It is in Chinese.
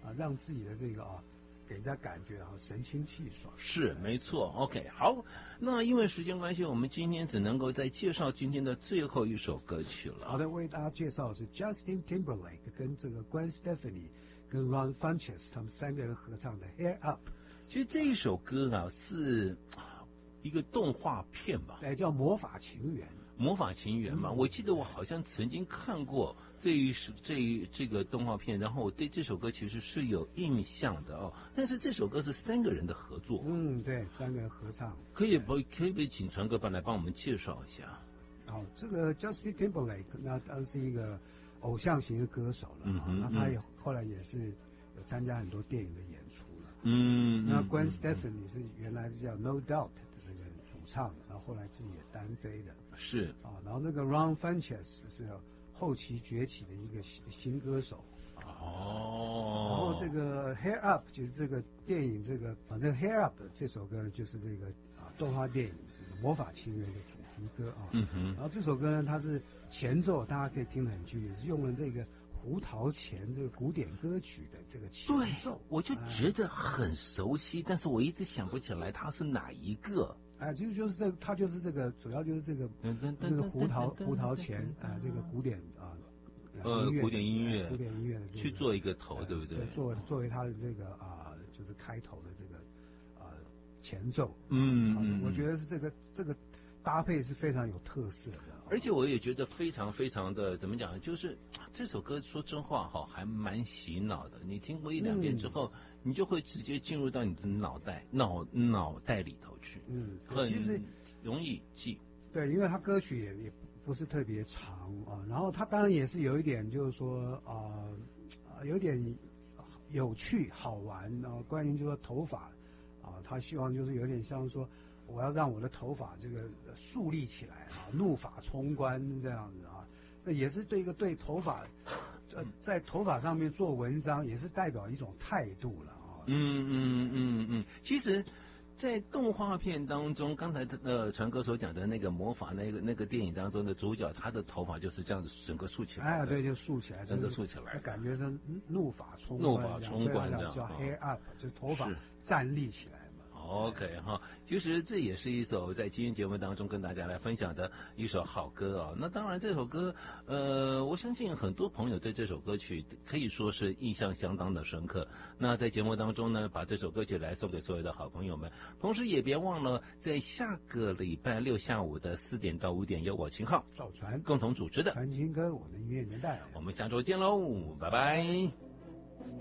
让自己的这个给人家感觉神清气爽。 是没错 ，OK， 好，那因为时间关系，我们今天只能够再介绍今天的最后一首歌曲了。 好的，为大家介绍的是 Justin Timberlake 跟这个 Gwen Stefani 跟 Ron Funches 他们3个人合唱的 Hair Up。 其实这一首歌啊是一个动画片吧？ 对，叫《魔法情缘》。 魔法情缘嘛，我记得我好像曾经看过这个动画片，然后我对这首歌其实是有印象的哦。但是这首歌是3个人的合作， 对，3个人合唱。 可以不请传哥来帮我们介绍一下？ 好，这个 Justin Timberlake 那他是一个偶像型的歌手了，那他也后来也是有参加很多电影的演出了。那 Gwen Stefani 是原来是叫 No Doubt 的这个主唱，然后后来自己也单飞的。 是然后那个 Ron Funches 是后期崛起的一个新歌手。然后这个 Hair Up 就是这个电影反正 Hair Up 这首歌就是这个动画电影这个魔法情缘的主题歌然后这首歌呢，它是前奏大家可以听得很清楚，是用了这个胡桃钳这个古典歌曲的这个前奏。 对，我就觉得很熟悉，但是我一直想不起来它是哪一个。 就是这个，它就是这个，主要就是这个胡桃钳这个古典古典音乐的去做一个头，对不对？ 作为它的这个就是开头的这个前奏。我觉得是这个搭配是非常有特色的。 而且我也觉得非常非常的怎么讲，就是这首歌说真话还蛮洗脑的。你听过1、2遍之后，你就会直接进入到你的脑袋里头去。很容易记。 对，因为它歌曲也不是特别长然后它当然也是有一点就是说有点有趣好玩关于就是说头发他希望就是有点像说我要让我的头发这个竖立起来怒发冲冠这样子那也是对头发在头发上面做文章也是代表一种态度了其实在动画片当中，刚才传哥所讲的那个魔法那个电影当中的主角，他的头发就是这样子整个竖起来。 对，就竖起来， 整个竖起来， 感觉是怒发冲冠这样， 叫 hair up，就是头发站立起来。 OK 其实这也是一首在今天节目当中跟大家来分享的一首好歌那当然这首歌我相信很多朋友对这首歌曲可以说是印象相当的深刻。那在节目当中呢，把这首歌曲来送给所有的好朋友们，同时也别忘了在下个礼拜6下午的4点到5点，由我秦昊、 赵传共同主持的传情歌我的音乐年代。 我们下周见喽，拜拜。